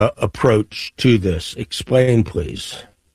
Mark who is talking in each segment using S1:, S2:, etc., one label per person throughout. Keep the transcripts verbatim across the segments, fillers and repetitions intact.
S1: uh, approach to this. Explain, please.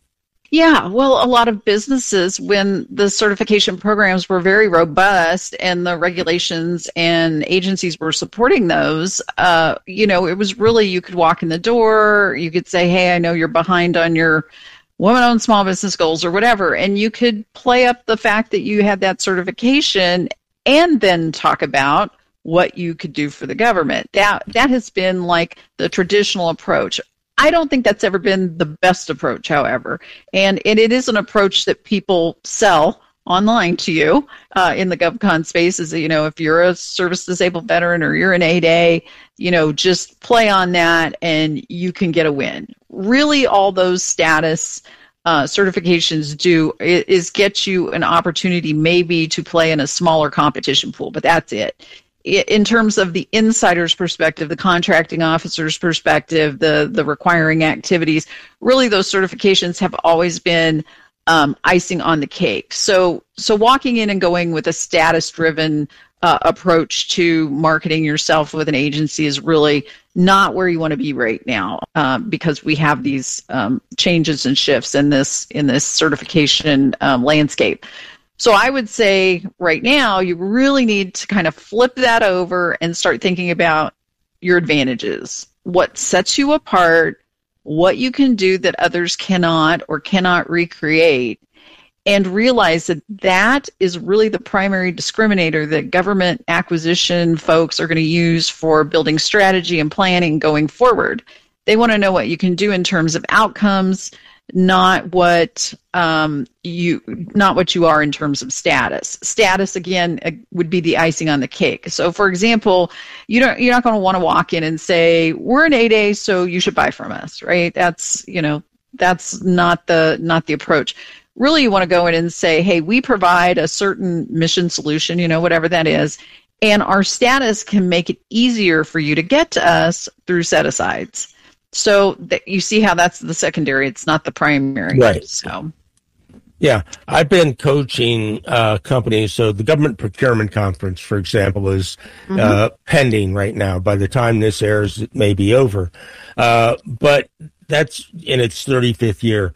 S2: Yeah, well, a lot of businesses, when the certification programs were very robust and the regulations and agencies were supporting those, uh, you know, it was really, you could walk in the door, you could say, hey, I know you're behind on your women-owned small business goals or whatever, and you could play up the fact that you had that certification and then talk about what you could do for the government. That, that has been like the traditional approach. I don't think that's ever been the best approach, however, and, and it is an approach that people sell online to you uh, in the GovCon space. Is, you know, if you're a service-disabled veteran or you're an eight A, you know, just play on that and you can get a win. Really, all those status uh, certifications do is get you an opportunity maybe to play in a smaller competition pool, but that's it. In terms of the insider's perspective, the contracting officer's perspective, the, the requiring activities, really those certifications have always been um, icing on the cake. So, so walking in and going with a status-driven uh, approach to marketing yourself with an agency is really not where you want to be right now, uh, because we have these um, changes and shifts in this in this certification um, landscape. So I would say right now you really need to kind of flip that over and start thinking about your advantages, what sets you apart, what you can do that others cannot or cannot recreate, and realize that that is really the primary discriminator that government acquisition folks are going to use for building strategy and planning going forward. They want to know what you can do in terms of outcomes, not what um, you not what you are in terms of status. Status, again, uh, would be the icing on the cake. So, for example, you don't you're not going to want to walk in and say, "We're an eight A, so you should buy from us," right? That's you know that's not the not the approach. Really, you want to go in and say, "Hey, we provide a certain mission solution, you know, whatever that is, and our status can make it easier for you to get to us through set-asides." So that you see how that's the secondary. It's not the primary.
S1: Right.
S2: So,
S1: yeah, I've been coaching uh, companies. So the government procurement conference, for example, is mm-hmm. uh, pending right now. By the time this airs, it may be over. Uh, but that's in its thirty-fifth year.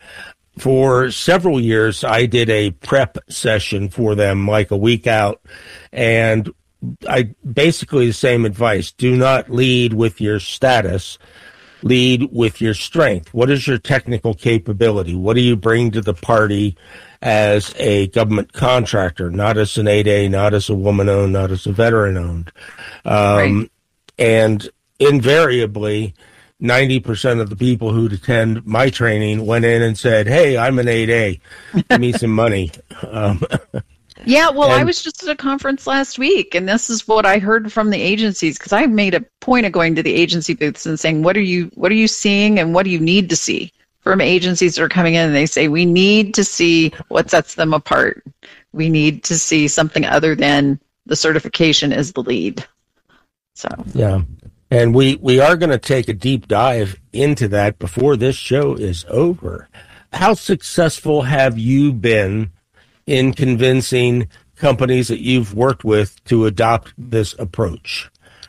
S1: For several years, I did a prep session for them, like a week out, and I basically the same advice: do not lead with your status. Lead with your strength. What is your technical capability? What do you bring to the party as a government contractor, not as an eight A, not as a woman-owned, not as a veteran-owned? Um, right. And invariably, ninety percent of the people who'd attend my training went in and said, hey, I'm an eight A. Give me some money. Um,
S2: Yeah, well,
S1: and,
S2: I was just at a conference last week, and this is what I heard from the agencies, because I made a point of going to the agency booths and saying, what are you what are you seeing and what do you need to see from agencies that are coming in? And they say, we need to see what sets them apart. We need to see something other than the certification as the lead. So
S1: yeah, and we, we are going to take a deep dive into that before this show is over. How successful have you been in convincing companies that you've worked with to adopt this approach?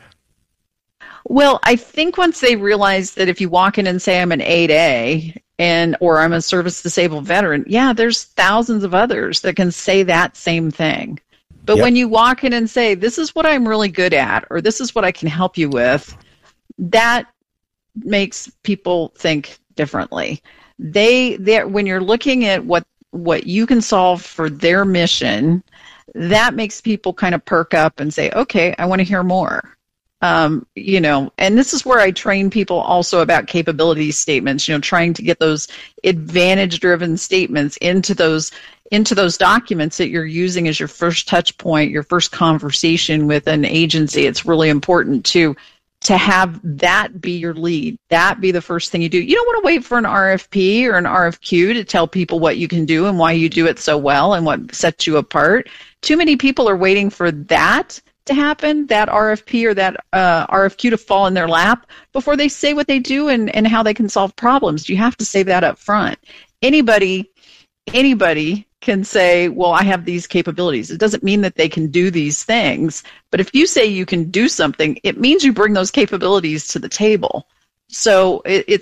S2: Well, I think once they realize that if you walk in and say I'm an eight A and or I'm a service disabled veteran, yeah, there's thousands of others that can say that same thing. But yep. when you walk in and say, this is what I'm really good at, or this is what I can help you with, that makes people think differently. They, they when you're looking at what what you can solve for their mission, that makes people kind of perk up and say, okay, I want to hear more. Um, you know, and this is where I train people also about capability statements, you know, trying to get those advantage-driven statements into those into those documents that you're using as your first touch point, your first conversation with an agency. It's really important to to have that be your lead, that be the first thing you do. You don't want to wait for an R F P or an R F Q to tell people what you can do and why you do it so well and what sets you apart. Too many people are waiting for that to happen, that R F P or that uh, R F Q to fall in their lap before they say what they do and, and how they can solve problems. You have to say that up front. Anybody, anybody can say, well, I have these capabilities. It doesn't mean that they can do these things. But if you say you can do something, it means you bring those capabilities to the table. So it, it's